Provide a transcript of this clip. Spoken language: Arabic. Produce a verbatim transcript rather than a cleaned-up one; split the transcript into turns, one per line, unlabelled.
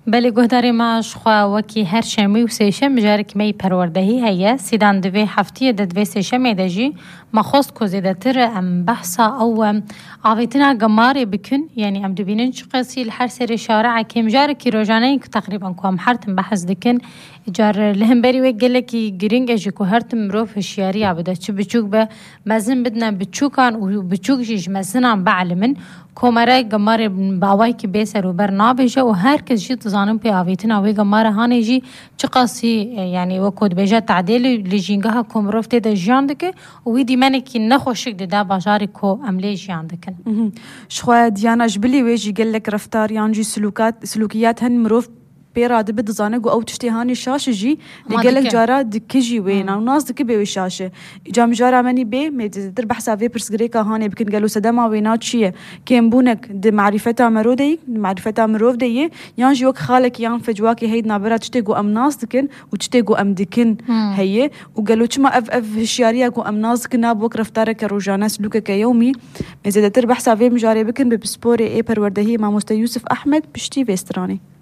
بله گهداری ما شخوا وکی هر شمی و سیشم جارک می پروردهی هیا سیدان دوی هفتی دوی سیشم دجی ما خواست کوزیده تر ام بحثا او عویتنا جماری بکن یعنی ام دبینن چه قصی الحر سر شارع کم جارکی روزانه که تقریبا کوام حرتم بحث دکن جار لهم بری وگله کی گرینگ اجی کو هرتم روف شیاری عبده چه بچوک به مزن بدنا بچوکان و بچوکش مزنان بعلمن کومره جمار باوی کی بیسر و برنابجه و هر کس جی تزانم پی آویتنا وی جماره هانی جی چه قصی یعنی و کد بجا تعدیل لجینگها کومروف تده جان دکه و وی دیمنه کی نخوشک ده بازاری کو عملی جان دکن.
شخوا دیانا جبلی ویجی گلک رفتار یانجی سلوکات سلوکیات هن مروف بيراد بدزانه جو أو تشتهاني شاشة جي لقلك جارا دكجي وين أو ناس دك بيوي شاشة جام جارا مني بي متدر بحسا في برسغريكا هاني بكن قالوا سدما وينات شيء كيم بونك د معرفتها مرودي معرفتها مروف دي يان جوك خالك يان فجواكي هيد نابرا تشتيجو أم ناس دكن وتشتيجو أم دكن هي وقالوا شما أف أف هشياريا جو أم ناس دكن نابوك رفتارك روجانا سلوكك يومي متدر بحسا في مجاري بكن ببسبوري إيه پروردهي مع مست يوسف أحمد بشتي فيستراني.